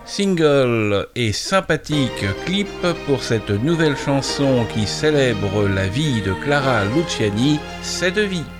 Single et sympathique clip pour cette nouvelle chanson qui célèbre la vie de Clara Luciani, C'est de vie.